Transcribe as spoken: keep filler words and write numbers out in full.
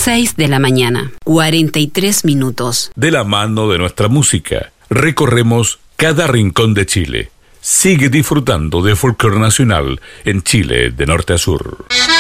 seis de la mañana, cuarenta y tres minutos. De la mano de nuestra música, recorremos cada rincón de Chile. Sigue disfrutando de folclore nacional en Chile de norte a sur.